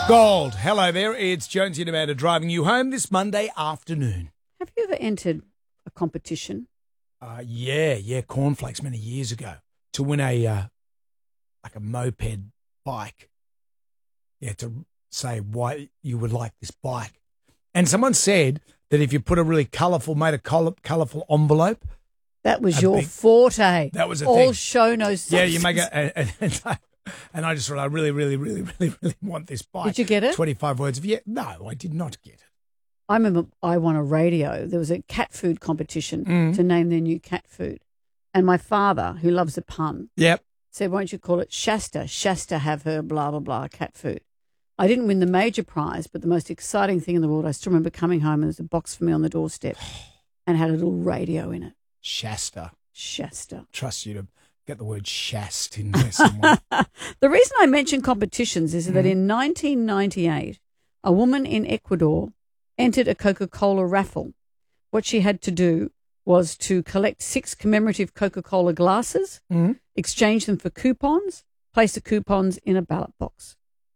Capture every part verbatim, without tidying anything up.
Gold. Hello there. It's Jonesy and Amanda driving you home this Monday afternoon. Have you ever entered a competition? Uh, yeah, yeah, cornflakes many years ago to win a uh, like a moped bike. Yeah, to say why you would like this bike. And someone said that if you put a really colourful, made a colour, colourful envelope. That was a your big- forte. That was a All thing. show, no substance. Yeah, you make a, and, and, I, and I just thought I really, really, really, really, really want this bike. Did you get it? twenty-five words of yeah. No, I did not get it. I remember I won a radio. There was a cat food competition Mm. to name their new cat food. And my father, who loves a pun, Yep. said, why don't you call it Shasta? Shasta have her blah, blah, blah, cat food. I didn't win the major prize, but the most exciting thing in the world, I still remember coming home and there's a box for me on the doorstep and had a little radio in it. Shasta. Shasta. Trust you to get the word shast in there somewhere. The reason I mention competitions is that Mhm. in nineteen ninety-eight, a woman in Ecuador entered a Coca-Cola raffle. What she had to do was to collect six commemorative Coca-Cola glasses, Mhm. exchange them for coupons, place the coupons in a ballot box.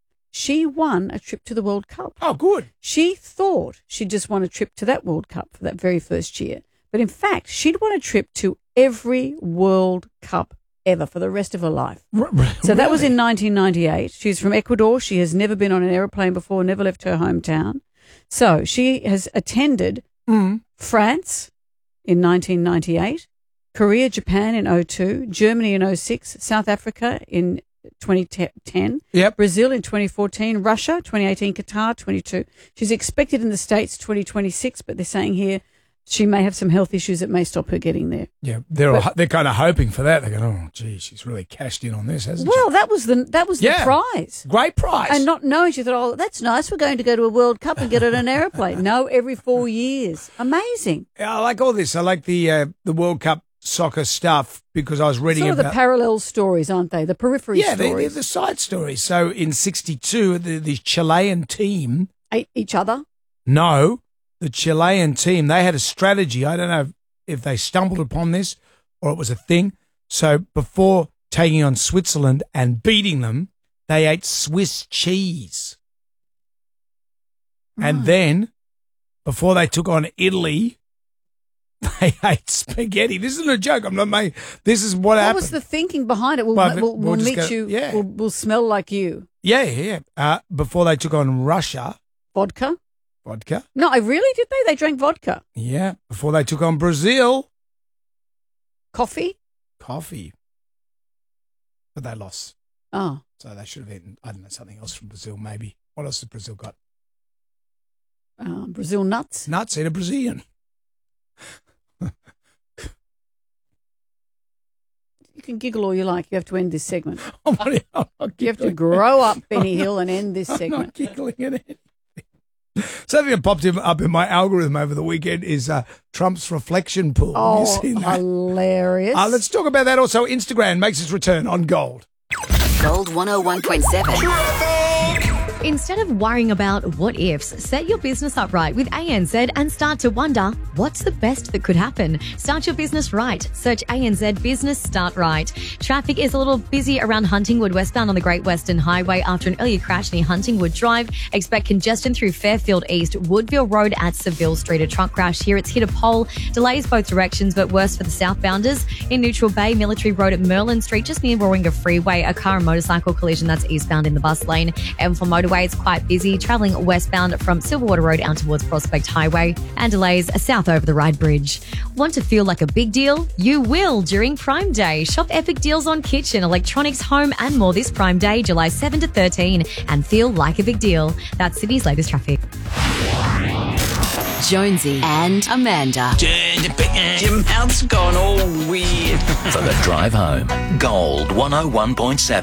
She won a trip to the World Cup. Oh, good. She thought she'd just won a trip to that World Cup for that very first year. But in fact, she'd won a trip to every World Cup ever for the rest of her life. R- r- So that was really? in nineteen ninety-eight. She's from Ecuador. She has never been on an aeroplane before, never left her hometown. So she has attended Mm. France in nineteen ninety-eight, Korea, Japan in oh two, Germany in oh six, South Africa in twenty ten, Yep. Brazil in twenty fourteen, Russia twenty eighteen, Qatar twenty-two. She's expected in the States twenty twenty-six, but they're saying here she may have some health issues that may stop her getting there. Yeah, they're But- all, they're kind of hoping for that. They're going, oh, gee, she's really cashed in on this, hasn't Well, that was the that was Yeah. the prize. she? Great prize. And not knowing, she thought, oh, that's nice. We're going to go to a World Cup and get on an aeroplane. No, every four years. Amazing. I like all this. I like the uh, the World Cup soccer stuff because I was reading Sort of the about parallel stories, aren't they? The periphery yeah, they, they're stories. the side stories. So in sixty-two, the, the Chilean team, Ate each other. no, the Chilean team, they had a strategy. I don't know if they stumbled upon this or it was a thing. So before taking on Switzerland and beating them, they ate Swiss cheese. And Right. then before they took on Italy, they ate spaghetti. This isn't a joke. I'm not making. This is what, What happened. was the thinking behind it? We'll, Well, we'll, we'll we'll just meet go- you. yeah. We'll, we'll smell like you. Yeah, yeah, yeah. Uh, before they took on Russia, Vodka? vodka. No, I really did they? They drank vodka. Yeah. Before they took on Brazil, Coffee? coffee. But they lost. Oh. So they should have eaten, I don't know, something else from Brazil maybe. What else has Brazil got? Uh, Brazil nuts. Nuts, eat a Brazilian. You can giggle all you like. You have to end this segment. I'm not, I'm not You have to giggling. grow up, Benny Hill, and end this I'm not segment. giggling at anything. Something that popped in- up in my algorithm over the weekend is uh, Trump's reflection pool. Have you Oh, seen that? hilarious. Uh, let's talk about that also. Instagram makes its return on Gold. Gold one oh one point seven. Instead of worrying about what ifs, set your business up right with A N Z and start to wonder, what's the best that could happen? Start your business right. Search A N Z Business Start Right. Traffic is a little busy around Huntingwood westbound on the Great Western Highway after an earlier crash near Huntingwood Drive. Expect congestion through Fairfield East, Woodville Road at Seville Street. A truck crash here. It's hit a pole. Delays both directions, but worse for the southbounders. In Neutral Bay, Military Road at Merlin Street, just near Warringah Freeway. A car and motorcycle collision that's eastbound in the bus lane. And for motorway, it's quite busy, travelling westbound from Silverwater Road out towards Prospect Highway, and delays south over the Ryde Bridge. Want to feel like a big deal? You will during Prime Day. Shop epic deals on kitchen, electronics, home, and more this Prime Day, July seventh to thirteenth, and feel like a big deal. That's Sydney's latest traffic. Jonesy and Amanda. Your mouth's gone all weird. For the drive home, Gold one oh one point seven.